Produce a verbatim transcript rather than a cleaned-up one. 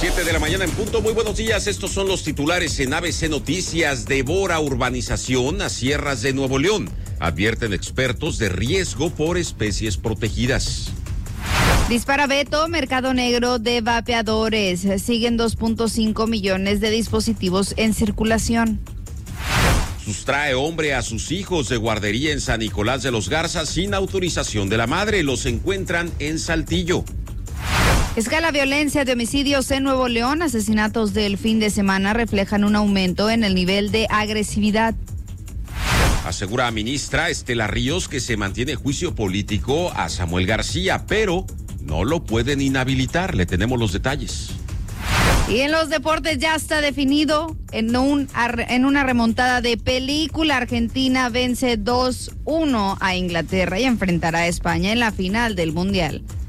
Siete de la mañana en punto. Muy buenos días. Estos son los titulares en A B C Noticias. Devora urbanización a sierras de Nuevo León. Advierten expertos de riesgo por especies protegidas. Dispara veto, mercado negro de vapeadores. Siguen dos punto cinco millones de dispositivos en circulación. Sustrae hombre a sus hijos de guardería en San Nicolás de los Garza sin autorización de la madre. Los encuentran en Saltillo. Escala violencia de homicidios en Nuevo León. Asesinatos del fin de semana reflejan un aumento en el nivel de agresividad. Asegura a ministra Estela Ríos que se mantiene juicio político a Samuel García, pero no lo pueden inhabilitar. Le tenemos los detalles. Y en los deportes ya está definido. En, un, en una remontada de película, Argentina vence dos uno a Inglaterra y enfrentará a España en la final del Mundial.